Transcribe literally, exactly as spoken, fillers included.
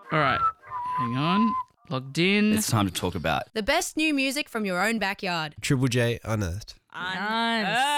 All right. Hang on. Logged in. It's time to talk about The best new music from your own backyard. Triple J Unearthed. Nice.